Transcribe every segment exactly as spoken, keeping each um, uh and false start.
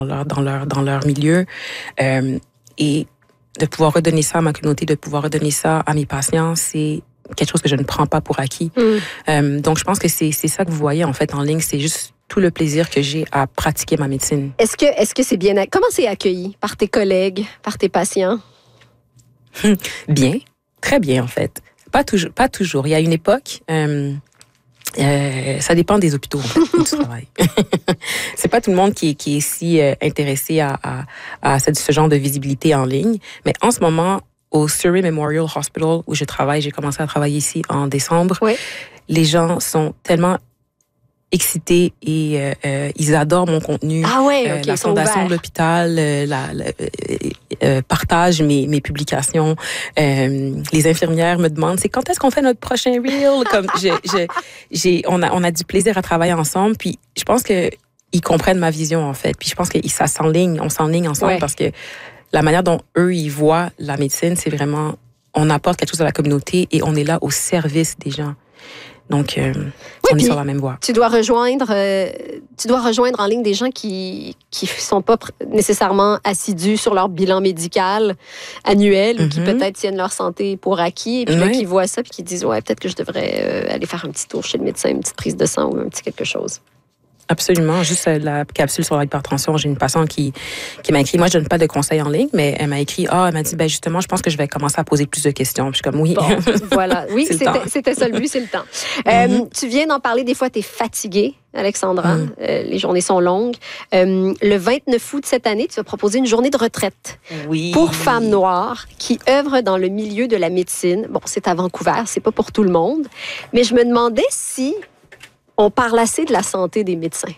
leur, dans leur, dans leur milieu. Euh, et de pouvoir redonner ça à ma communauté, de pouvoir redonner ça à mes patients, c'est quelque chose que je ne prends pas pour acquis. Mm. Euh, donc, je pense que c'est, c'est ça que vous voyez, en fait, en ligne. C'est juste tout le plaisir que j'ai à pratiquer ma médecine. Est-ce que, est-ce que c'est bien... Comment c'est accueilli par tes collègues, par tes patients? Bien. Très bien, en fait. Pas toujours. Pas toujours. Il y a une époque... Euh, Euh, ça dépend des hôpitaux, en fait, où tu travailles. C'est pas tout le monde qui est, qui est si euh, intéressé à, à, à ce, ce genre de visibilité en ligne. Mais en ce moment, au Surrey Memorial Hospital, où je travaille, j'ai commencé à travailler ici en décembre, oui. Les gens sont tellement excités et euh, euh, ils adorent mon contenu. Ah ouais, okay, euh, la fondation de l'hôpital, euh, la, la euh, euh, partage mes, mes publications. Euh, les infirmières me demandent c'est quand est-ce qu'on fait notre prochain reel. Comme je, je, j'ai, on a, on a du plaisir à travailler ensemble. Puis je pense que ils comprennent ma vision en fait. Puis je pense que ça s'enligne, on s'enligne ensemble ouais. Parce que la manière dont eux ils voient la médecine, c'est vraiment on apporte quelque chose à la communauté et on est là au service des gens. Donc, euh, oui, on est sur la même voie. Tu dois rejoindre, euh, tu dois rejoindre en ligne des gens qui qui sont pas nécessairement assidus sur leur bilan médical annuel mm-hmm. ou qui peut-être tiennent leur santé pour acquis et puis oui. Là qui voient ça puis qui disent ouais peut-être que je devrais euh, aller faire un petit tour chez le médecin, une petite prise de sang ou un petit quelque chose. Absolument. Juste la capsule sur l'hypertension. J'ai une patiente qui, qui m'a écrit, moi, je donne pas de conseils en ligne, mais elle m'a écrit, ah, elle m'a dit, ben, justement, je pense que je vais commencer à poser plus de questions. Puis je suis comme, oui. Bon, voilà. Oui, c'était, c'était ça le but, c'est le temps. Mm-hmm. Euh, tu viens d'en parler, des fois, tu es fatiguée, Alexandra. Mm. Euh, les journées sont longues. Euh, le vingt-neuf août de cette année, tu as proposé une journée de retraite. Oui. Pour femmes noires qui œuvrent dans le milieu de la médecine. Bon, c'est à Vancouver, c'est pas pour tout le monde. Mais je me demandais si on parle assez de la santé des médecins.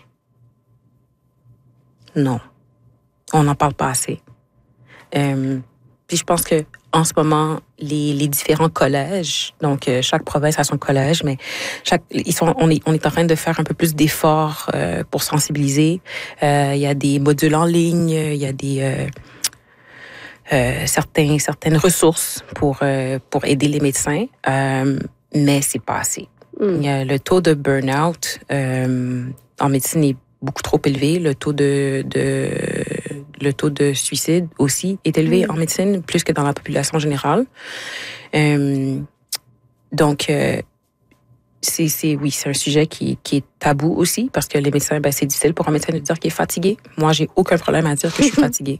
Non, on n'en parle pas assez. Euh, puis je pense que en ce moment, les, les différents collèges, donc euh, chaque province a son collège, mais chaque, ils sont, on est, on est en train de faire un peu plus d'efforts euh, pour sensibiliser. Euh, il y a des modules en ligne, il y a des euh, euh, certains, certaines ressources pour euh, pour aider les médecins, euh, mais c'est pas assez. Mm. Il y a le taux de burn-out euh, en médecine est beaucoup trop élevé. Le taux de, de le taux de suicide aussi est élevé mm. en médecine, plus que dans la population générale. Euh, donc, euh, c'est, c'est, oui, c'est un sujet qui, qui est tabou aussi, parce que les médecins, ben, c'est difficile pour un médecin de dire qu'il est fatigué. Moi, j'ai aucun problème à dire que je suis fatiguée.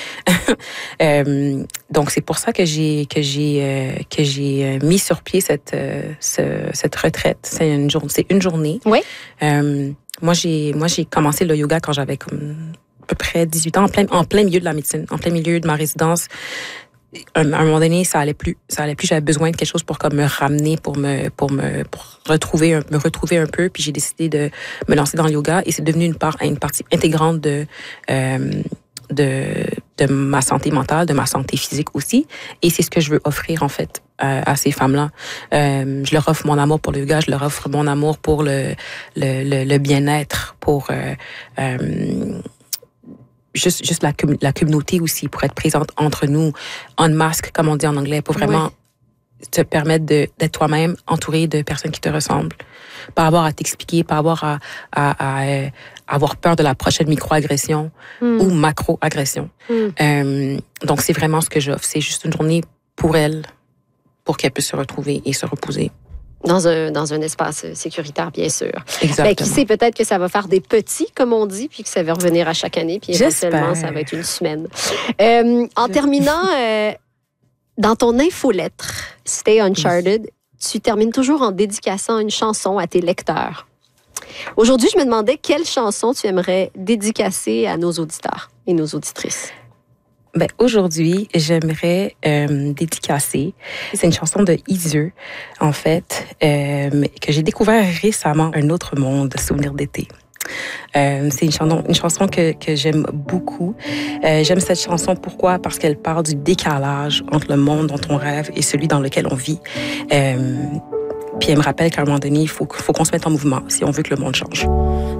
euh, donc, c'est pour ça que j'ai, que j'ai, euh, que j'ai mis sur pied cette, euh, ce, cette retraite. C'est une journée, c'est une journée. Oui. Euh, Moi, j'ai, moi, j'ai commencé le yoga quand j'avais comme à peu près dix-huit ans, en plein, en plein milieu de la médecine, en plein milieu de ma résidence. À un moment donné, ça allait plus. Ça allait plus. J'avais besoin de quelque chose pour comme me ramener, pour me, pour me, pour retrouver, me retrouver un peu. Puis j'ai décidé de me lancer dans le yoga et c'est devenu une part, une partie intégrante de, euh, de, de ma santé mentale, de ma santé physique aussi. Et c'est ce que je veux offrir en fait à, à ces femmes-là. Euh, je leur offre mon amour pour le yoga, je leur offre mon amour pour le, le, le, le bien-être, pour euh, euh, juste, juste la, la communauté aussi, pour être présente entre nous, en masque, comme on dit en anglais, pour vraiment oui. te permettre de, d'être toi-même, entouré de personnes qui te ressemblent. Pas avoir à t'expliquer, pas avoir à, à, à, à avoir peur de la prochaine micro-agression mm. ou macro-agression. Mm. Euh, donc, c'est vraiment ce que j'offre. C'est juste une journée pour elle, pour qu'elle puisse se retrouver et se reposer. Dans un, dans un espace sécuritaire, bien sûr. Exactement. Ben, qui sait, peut-être que ça va faire des petits, comme on dit, puis que ça va revenir à chaque année, puis éventuellement, ça va être une semaine. Euh, en terminant, euh, dans ton infolettre, Stay Uncharted, oui. tu termines toujours en dédicaçant une chanson à tes lecteurs. Aujourd'hui, je me demandais quelle chanson tu aimerais dédicacer à nos auditeurs et nos auditrices. Ben, aujourd'hui, j'aimerais euh, dédicacer. C'est une chanson de Izieu, en fait, euh, que j'ai découvert récemment, Un autre monde, Souvenir d'été. Euh, c'est une chanson, une chanson que, que j'aime beaucoup. Euh, j'aime cette chanson, pourquoi? Parce qu'elle parle du décalage entre le monde dont on rêve et celui dans lequel on vit. Euh, puis elle me rappelle qu'à un moment donné, il faut, faut qu'on se mette en mouvement si on veut que le monde change.